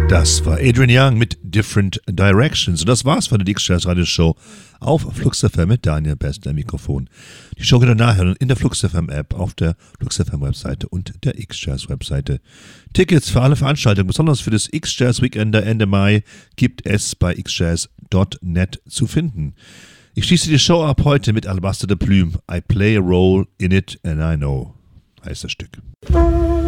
Das war Adrian Young mit Different Directions. Und das war's von der X-Jazz Radio Show auf Flux FM mit Daniel Bessler am Mikrofon. Die Show könnt ihr nachhören in der Flux FM App, auf der Flux FM Webseite und der X-Jazz Webseite. Tickets für alle Veranstaltungen, besonders für das X-Jazz Weekender Ende Mai, gibt es bei xjazz.net zu finden. Ich schließe die Show ab heute mit Alabaster de Plume. I play a role in it and I know. Heißt das Stück.